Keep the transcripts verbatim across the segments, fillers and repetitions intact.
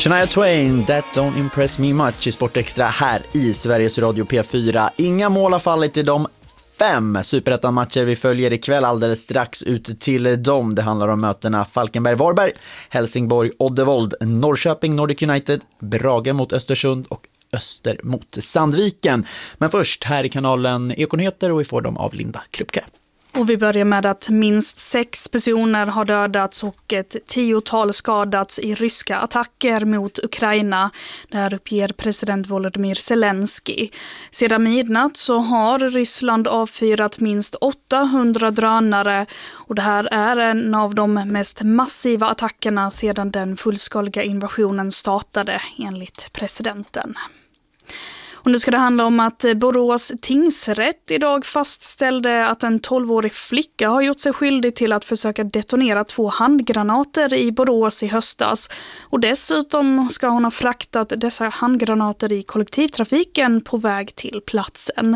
Shania Twain, That Don't Impress Me Much i Sportextra här i Sveriges Radio P fyra. Inga mål har fallit i de fem superettan-matcher vi följer ikväll, alldeles strax ut till dem. Det handlar om mötena Falkenberg-Varberg, Helsingborg, Oddevold, Norrköping, Nordic United, Brage mot Östersund och Öster mot Sandviken. Men först här i kanalen Ekonyheter och vi får dem av Linda Krupke. Och vi börjar med att minst sex personer har dödats och ett tiotal skadats i ryska attacker mot Ukraina. Det här uppger president Volodymyr Zelensky. Sedan midnatt så har Ryssland avfyrat minst åttahundra drönare och det här är en av de mest massiva attackerna sedan den fullskaliga invasionen startade, enligt presidenten. Och nu ska det handla om att Borås tingsrätt idag fastställde att en tolvårig flicka har gjort sig skyldig till att försöka detonera två handgranater i Borås i höstas. Och dessutom ska hon ha fraktat dessa handgranater i kollektivtrafiken på väg till platsen.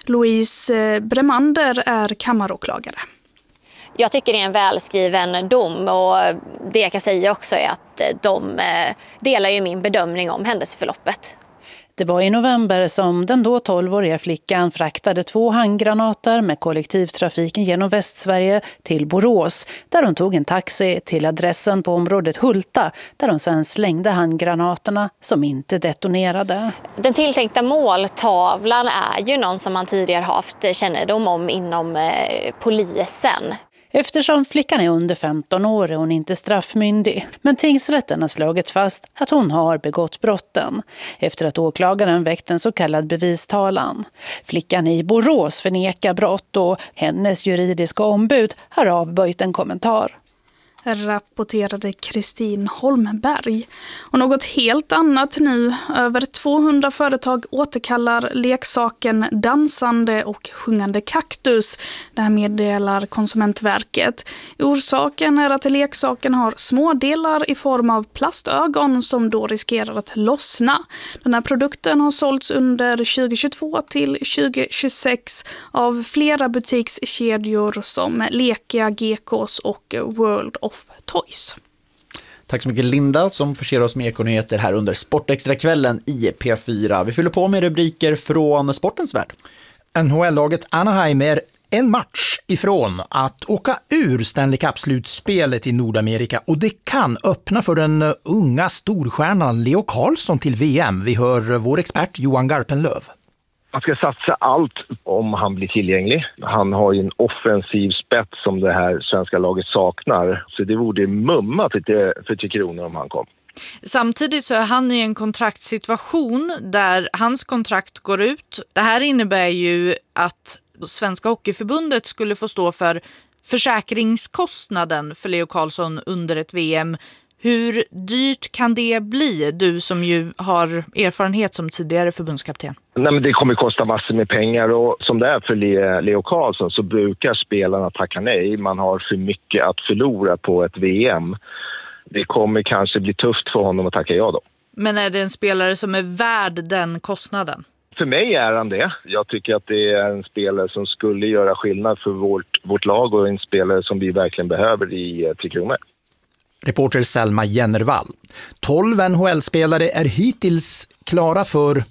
Louise Bremander är kammaråklagare. Jag tycker det är en välskriven dom och det jag kan säga också är att de delar ju min bedömning om händelseförloppet. Det var i november som den då tolvåriga flickan fraktade två handgranater med kollektivtrafiken genom Västsverige till Borås, där hon tog en taxi till adressen på området Hulta, där hon sedan slängde handgranaterna som inte detonerade. Den tilltänkta måltavlan är ju någon som man tidigare haft kännedom om inom eh, polisen. Eftersom flickan är under femton år är hon inte straffmyndig. Men tingsrätten har slagit fast att hon har begått brotten. Efter att åklagaren väckt en så kallad bevistalan. Flickan i Borås förnekar brott och hennes juridiska ombud har avböjt en kommentar. Rapporterade Kristin Holmberg. Och något helt annat nu. Över tvåhundra företag återkallar leksaken dansande och sjungande kaktus. Det här meddelar Konsumentverket. Orsaken är att leksaken har små delar i form av plastögon som då riskerar att lossna. Den här produkten har sålts under tjugohundratjugotvå till tjugohundratjugosex av flera butikskedjor som Lekia, Gekås och World of Toys. Tack så mycket Linda som förser oss med ekonyheter här under Sportextra-kvällen i P fyra. Vi fyller på med rubriker från sportens värld. N H L-laget Anaheim är en match ifrån att åka ur Stanley Cup-slutspelet i Nordamerika och det kan öppna för den unga storstjärnan Leo Carlsson till V M. Vi hör vår expert Johan Garpenlöv. Man ska satsa allt om han blir tillgänglig. Han har ju en offensiv spets som det här svenska laget saknar. Så det vore mumma för, för Tre Kronor om han kom. Samtidigt så är han i en kontraktsituation där hans kontrakt går ut. Det här innebär ju att Svenska Hockeyförbundet skulle få stå för försäkringskostnaden för Leo Carlsson under ett V M. Hur dyrt kan det bli, du som ju har erfarenhet som tidigare förbundskapten? Nej, men det kommer kosta massor med pengar och som det är för Leo Carlsson så brukar spelarna tacka nej. Man har för mycket att förlora på ett V M. Det kommer kanske bli tufft för honom att tacka ja då. Men är det en spelare som är värd den kostnaden? För mig är han det. Jag tycker att det är en spelare som skulle göra skillnad för vårt, vårt lag och en spelare som vi verkligen behöver i Tre Kronor. Reporter Selma Jennervall. tolv N H L-spelare är hittills klara för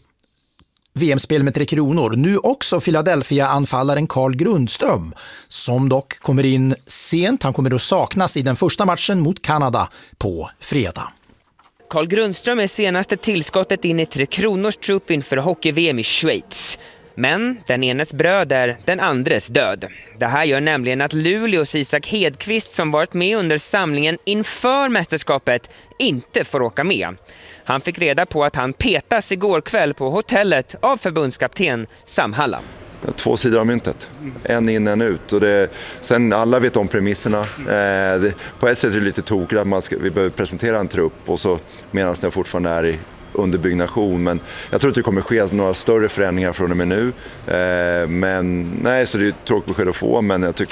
V M-spel med Tre Kronor. Nu också Philadelphia-anfallaren Carl Grundström som dock kommer in sent. Han kommer att saknas i den första matchen mot Kanada på fredag. Carl Grundström är senaste tillskottet in i Tre Kronors trupp inför hockey-V M i Schweiz. Men den enes bröd är den andres död. Det här gör nämligen att Luleås Isak Hedqvist som varit med under samlingen inför mästerskapet inte får åka med. Han fick reda på att han petas igår kväll på hotellet av förbundskapten Sam Hallam. Två sidor av myntet. En in, en ut. Och det, sen alla vet om premisserna. Eh, det, på ett sätt är det lite tokigt att man ska, vi behöver presentera en trupp och så medan den fortfarande är i under byggnation, men jag tror att det kommer ske några större förändringar från och med nu. Eh, men nej, så det är ett tråkigt besked att få, men jag tycker